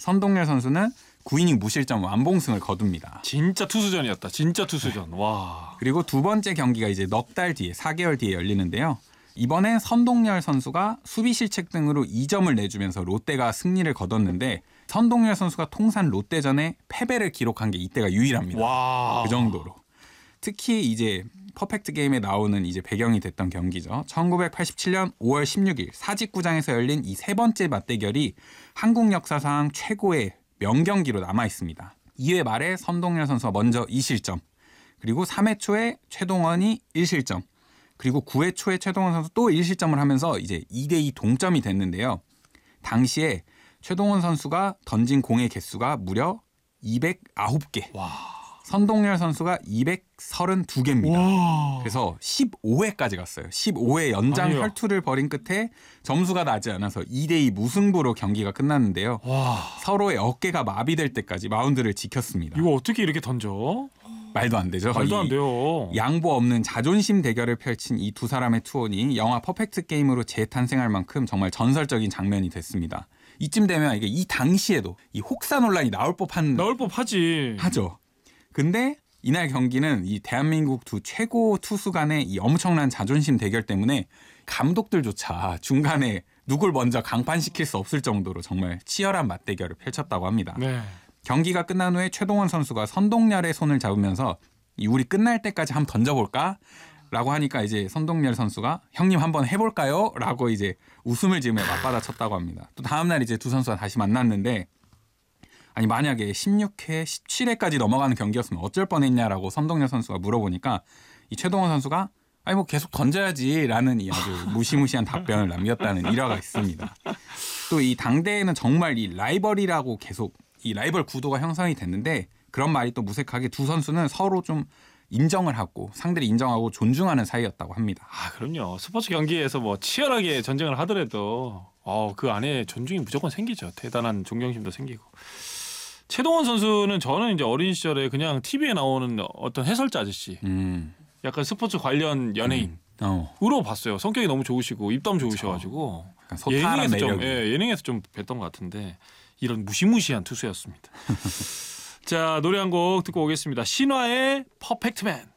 선동열 선수는 9이닝 무실점 완봉승을 거둡니다. 진짜 투수전이었다. 진짜 투수전. 와. 그리고 두 번째 경기가 이제 넉 달 뒤에 4개월 뒤에 열리는데요. 이번엔 선동열 선수가 수비 실책 등으로 2점을 내주면서 롯데가 승리를 거뒀는데 선동열 선수가 통산 롯데전에 패배를 기록한 게 이때가 유일합니다. 와. 그 정도로. 특히 이제 퍼펙트 게임에 나오는 이제 배경이 됐던 경기죠. 1987년 5월 16일 사직구장에서 열린 이 세 번째 맞대결이 한국 역사상 최고의 명경기로 남아 있습니다. 2회 말에 선동열 선수가 먼저 2실점, 그리고 3회 초에 최동원이 1실점, 그리고 9회 초에 최동원 선수 또 1실점을 하면서 이제 2대2 동점이 됐는데요. 당시에 최동원 선수가 던진 공의 개수가 무려 209개. 와. 선동열 선수가 232개입니다. 와. 그래서 15회까지 갔어요. 15회 연장 아니요. 혈투를 벌인 끝에 점수가 나지 않아서 2대2 무승부로 경기가 끝났는데요. 와. 서로의 어깨가 마비될 때까지 마운드를 지켰습니다. 이거 어떻게 이렇게 던져? 말도 안 되죠. 말도 안 돼요. 양보 없는 자존심 대결을 펼친 이 두 사람의 투혼이 영화 퍼펙트 게임으로 재탄생할 만큼 정말 전설적인 장면이 됐습니다. 이쯤 되면 이게 이 당시에도 이 혹사 논란이 나올 법한 나올 법하지. 하죠. 근데 이날 경기는 이 대한민국 두 최고 투수 간의 이 엄청난 자존심 대결 때문에 감독들조차 중간에 누굴 먼저 강판시킬 수 없을 정도로 정말 치열한 맞대결을 펼쳤다고 합니다. 네. 경기가 끝난 후에 최동원 선수가 선동열의 손을 잡으면서 우리 끝날 때까지 한번 던져볼까? 라고 하니까 이제 선동열 선수가 형님 한번 해볼까요? 라고 이제 웃음을 지으며 맞받아쳤다고 합니다. 또 다음날 이제 두 선수가 다시 만났는데 아니 만약에 16회, 17회까지 넘어가는 경기였으면 어쩔 뻔했냐라고 선동열 선수가 물어보니까 이 최동원 선수가 아니 뭐 계속 던져야지라는 이 아주 무시무시한 답변을 남겼다는 일화가 있습니다. 또 이 당대에는 정말 이 라이벌이라고 계속 이 라이벌 구도가 형성이 됐는데 그런 말이 또 무색하게 두 선수는 서로 좀 인정을 하고 상대를 인정하고 존중하는 사이였다고 합니다. 아, 그럼요. 스포츠 경기에서 뭐 치열하게 전쟁을 하더라도 그 안에 존중이 무조건 생기죠. 대단한 존경심도 생기고. 최동원 선수는 저는 이제 어린 시절에 그냥 TV에 나오는 어떤 해설자 아저씨, 약간 스포츠 관련 연예인으로 봤어요. 성격이 너무 좋으시고 입담 좋으셔가지고 소탈한 매력이. 예능에서 좀 뵀던 것 같은데 이런 무시무시한 투수였습니다. 자, 노래 한 곡 듣고 오겠습니다. 신화의 퍼펙트맨.